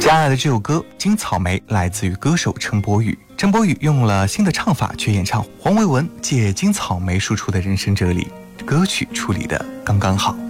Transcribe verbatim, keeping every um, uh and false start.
接下来的这首歌《金草莓》来自于歌手陈柏宇。陈柏宇用了新的唱法去演唱黄维文借金草莓输出的人生哲理，歌曲处理的刚刚好。